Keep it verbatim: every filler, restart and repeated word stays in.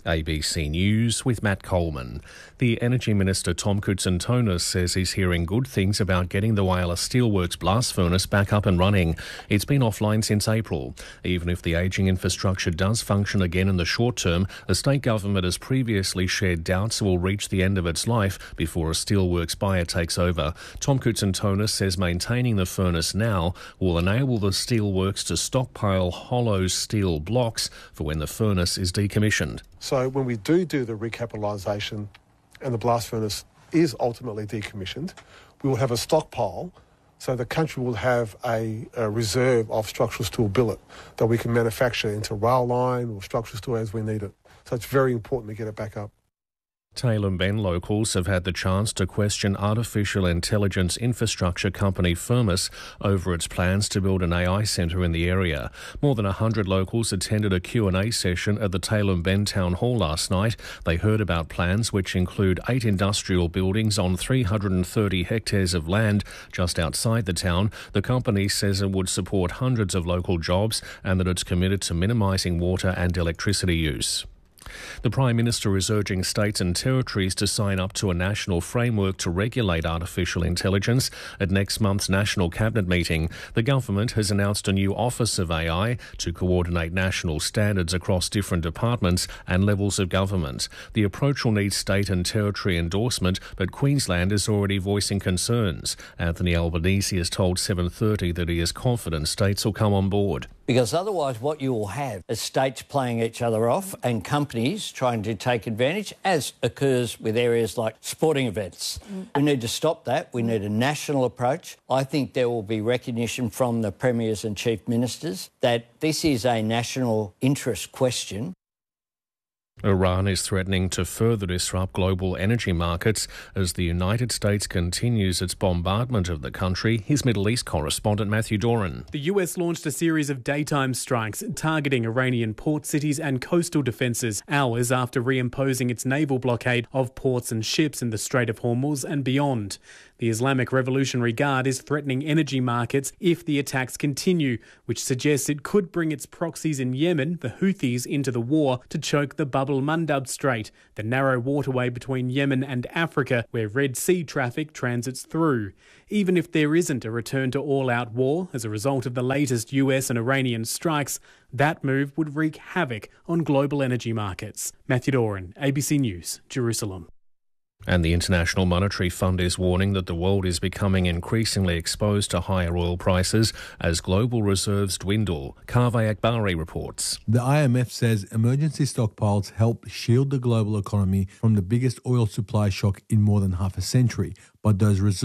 A B C News with Matt Coleman. The Energy Minister Tom Koutsantonis says he's hearing good things about getting the Whyalla Steelworks blast furnace back up and running. It's been offline since April. Even if the ageing infrastructure does function again in the short term, the state government has previously shared doubts it will reach the end of its life before a steelworks buyer takes over. Tom Koutsantonis says maintaining the furnace now will enable the steelworks to stockpile hollow steel blocks for when the furnace is decommissioned. So when we do do the recapitalisation and the blast furnace is ultimately decommissioned, we will have a stockpile, so the country will have a, a reserve of structural steel billet that we can manufacture into rail line or structural steel as we need it. So it's very important to get it back up. Tailem Ben locals have had the chance to question artificial intelligence infrastructure company Firmus over its plans to build an A I centre in the area. More than one hundred locals attended a Q and A session at the Tailem Ben Town Hall last night. They heard about plans which include eight industrial buildings on three hundred thirty hectares of land just outside the town. The company says it would support hundreds of local jobs and that it's committed to minimising water and electricity use. The Prime Minister is urging states and territories to sign up to a national framework to regulate artificial intelligence at next month's National Cabinet meeting. The government has announced a new Office of A I to coordinate national standards across different departments and levels of government. The approach will need state and territory endorsement, but Queensland is already voicing concerns. Anthony Albanese has told seven thirty that he is confident states will come on board. Because otherwise what you will have is states playing each other off and companies trying to take advantage, as occurs with areas like sporting events. Mm. We need to stop that. We need a national approach. I think there will be recognition from the premiers and chief ministers that this is a national interest question. Iran is threatening to further disrupt global energy markets as the United States continues its bombardment of the country. Here's Middle East correspondent Matthew Doran. The U S launched a series of daytime strikes targeting Iranian port cities and coastal defences hours after reimposing its naval blockade of ports and ships in the Strait of Hormuz and beyond. The Islamic Revolutionary Guard is threatening energy markets if the attacks continue, which suggests it could bring its proxies in Yemen, the Houthis, into the war to choke the Bab el-Mandab Strait, the narrow waterway between Yemen and Africa where Red Sea traffic transits through. Even if there isn't a return to all-out war as a result of the latest U S and Iranian strikes, that move would wreak havoc on global energy markets. Matthew Doran, A B C News, Jerusalem. And the International Monetary Fund is warning that the world is becoming increasingly exposed to higher oil prices as global reserves dwindle. Kaveh Akbari reports. The I M F says emergency stockpiles help shield the global economy from the biggest oil supply shock in more than half a century, but those reserves